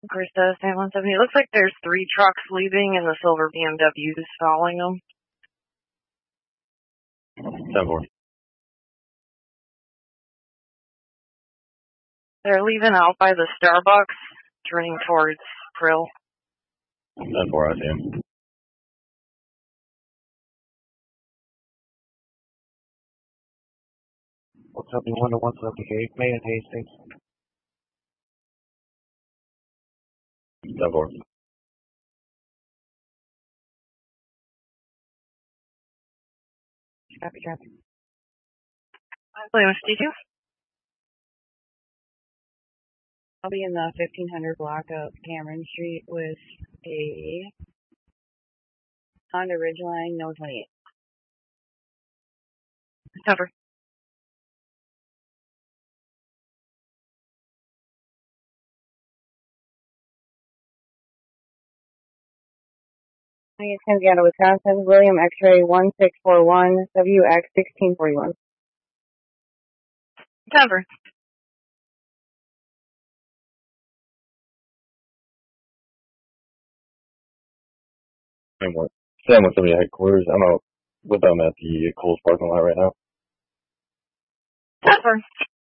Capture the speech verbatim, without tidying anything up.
Krista, San one seventy. It looks like there's three trucks leaving and the silver B M W is following them. ten four. They're leaving out by the Starbucks, turning towards Krill. ten four, I see him. What's up, you one to one seventy-eight, May and Hastings. ten four. Copy, copy. Williams, D two? I'll be in the fifteen hundred block of Cameron Street with a Honda Ridgeline, no twenty-eight. Cover. It's Indiana, Wisconsin. William X-ray one six four one, W X sixteen forty-one. Denver. Same one. Sam with seventy headquarters. I'm out with them at the Coles parking lot right now. Denver.